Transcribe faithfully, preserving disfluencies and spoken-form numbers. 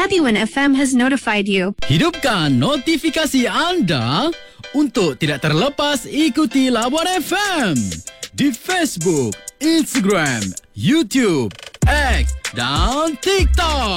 Hoti One F M has notified you. Hidupkan notifikasi anda untuk tidak terlepas ikuti Labuan F M di Facebook, Instagram, YouTube, X dan TikTok.